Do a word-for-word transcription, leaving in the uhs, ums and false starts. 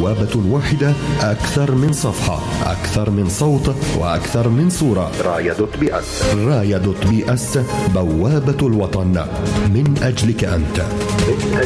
بوابة واحدة، أكثر من صفحة، أكثر من صوت، وأكثر من صورة. راية دوت بي اس. راية دوت بي اس، بوابة الوطن من أجلك أنت.